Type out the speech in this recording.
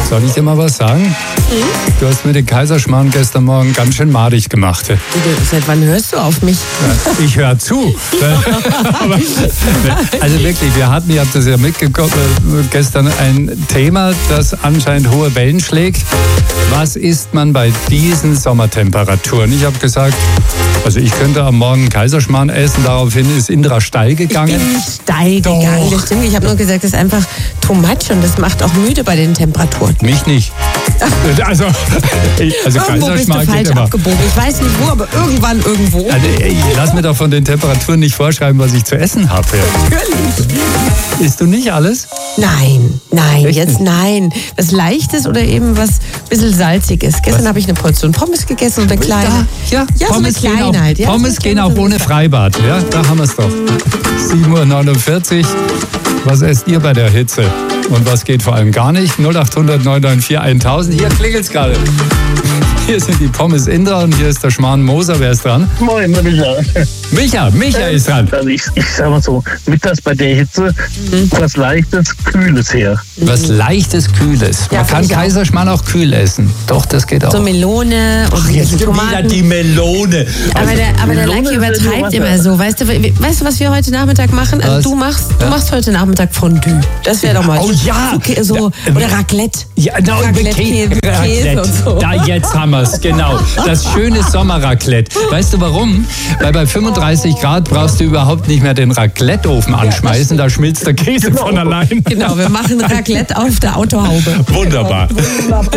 Soll ich dir mal was sagen? Du hast mir den Kaiserschmarrn gestern Morgen ganz schön madig gemacht. Seit wann hörst du auf mich? Ja, ich höre zu. Aber, also wirklich, wir hatten, ihr habt das ja mitgekommen, gestern ein Thema, das anscheinend hohe Wellen schlägt. Was isst man bei diesen Sommertemperaturen? Ich habe gesagt, also ich könnte am Morgen Kaiserschmarrn essen, daraufhin ist Indra steil gegangen. Ich bin nicht steil gegangen, das stimmt. Ich habe nur gesagt, das ist einfach too much und das macht auch müde bei den Temperaturen. Mich nicht. Also irgendwo bist du falsch abgebogen. Ich weiß nicht wo, aber irgendwann irgendwo. Also, lass mir doch von den Temperaturen nicht vorschreiben, was ich zu essen habe. Natürlich. Isst du nicht alles? Nein, Echt jetzt nicht? nein. Was Leichtes oder eben was ein bisschen Salziges. Gestern habe ich eine Portion Pommes gegessen und eine kleine. Ja, Ja, Pommes so eine Kleinheit. gehen auch, Pommes gehen auch ohne Freibad. Ja, da haben wir es doch. 7:49 Uhr. Was esst ihr bei der Hitze? Und was geht vor allem gar nicht? 0800 994 1000. Hier klingelt's gerade. Hier sind die Pommes Indra und hier ist der Schmarrn Moser. Wer ist dran? Moin, Micha. Micha ist dran. Also ich sag mal so, mittags bei der Hitze was Leichtes, Kühles her. Was Leichtes, Kühles. Ja, Man kann find ich auch. Kaiserschmarrn auch kühl essen. Doch, das geht auch. So Melone und Jetzt wieder Tomaten. die Melone. Aber der Melone Leiki ist ja übertreibt nur immer Wasser. so. Weißt du, was wir heute Nachmittag machen? Was? Also du machst heute Nachmittag Fondue. Das wäre doch mal. Oh ja. Okay, so, oder Raclette. Ja, no, Raclette, Käse und so. Da, jetzt haben wir es, genau. Das schöne Sommerraclette. Weißt du warum? Weil bei 35 Grad brauchst du überhaupt nicht mehr den Raclette-Ofen anschmeißen, da schmilzt der Käse von allein. Genau, wir machen Raclette auf der Autohaube. Wunderbar.